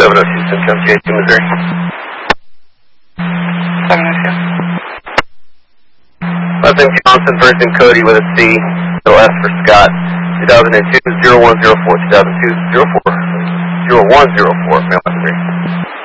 702 Central J2 Missouri. 702. Last name Johnson, first name Cody with a C, middle S for Scott. 2002 0104, 2002 0104, mail Missouri.